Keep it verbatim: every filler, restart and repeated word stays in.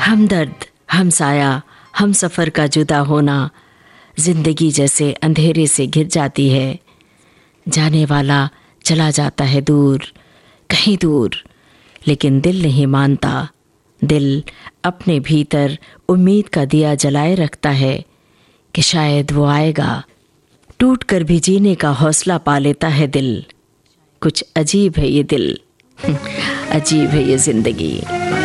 हमदर्द, हमसाया, हम सफ़र का जुदा होना जिंदगी जैसे अंधेरे से घिर जाती है। जाने वाला चला जाता है दूर, कहीं दूर, लेकिन दिल नहीं मानता। दिल अपने भीतर उम्मीद का दिया जलाए रखता है कि शायद वो आएगा। टूट कर भी जीने का हौसला पा लेता है दिल। कुछ अजीब है ये दिल, अजीब है ये जिंदगी।